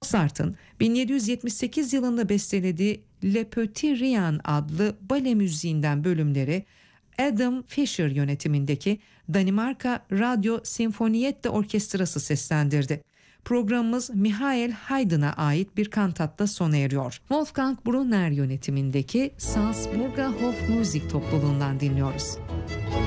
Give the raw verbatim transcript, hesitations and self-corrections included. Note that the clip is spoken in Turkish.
Mozart'ın bin yedi yüz yetmiş sekiz yılında bestelediği Le Petit Rien adlı bale müziğinden bölümleri Adam Fischer yönetimindeki Danimarka Radyo Sinfoniyette Orkestrası seslendirdi. Programımız Michael Haydn'a ait bir kantatla sona eriyor. Wolfgang Brunner yönetimindeki Salzburger Hofmusik topluluğundan dinliyoruz.